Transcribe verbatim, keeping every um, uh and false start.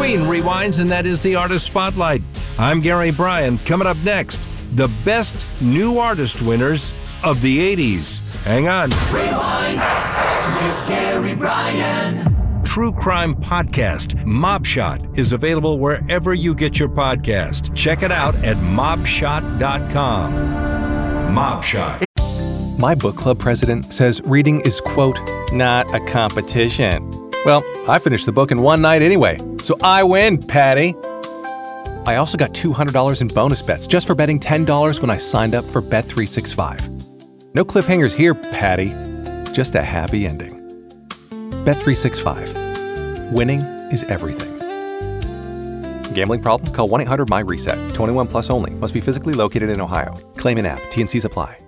between rewinds, and that is the Artist Spotlight. I'm Gary Bryan. Coming up next, the best new artist winners of the eighties. Hang on. Rewind with Gary Bryan. True crime podcast, Mob Shot, is available wherever you get your podcast. Check it out at mob shot dot com. Mob Shot. My book club president says reading is, quote, not a competition. Well, I finished the book in one night anyway, so I win, Patty. I also got two hundred dollars in bonus bets just for betting ten dollars when I signed up for Bet three sixty-five. No cliffhangers here, Patty. Just a happy ending. Bet three sixty-five. Winning is everything. Gambling problem? Call one eight hundred M Y RESET. twenty-one plus only. Must be physically located in Ohio. Claim in app. T N Cs apply.